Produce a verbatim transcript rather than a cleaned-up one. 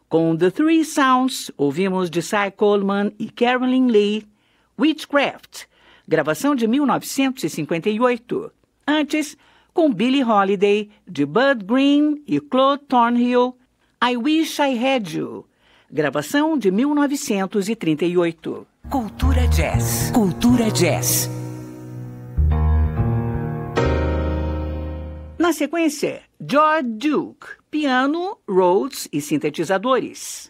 Com The Three Sounds, ouvimos de Cy Coleman e Carolyn Lee, Witchcraft, gravação de mil novecentos e cinquenta e oito. Antes, com Billie Holiday, de Bud Green e Claude Thornhill, I Wish I Had You, gravação de mil novecentos e trinta e oito. Cultura Jazz. Cultura Jazz. Na sequência, George Duke, piano, Rhodes e sintetizadores.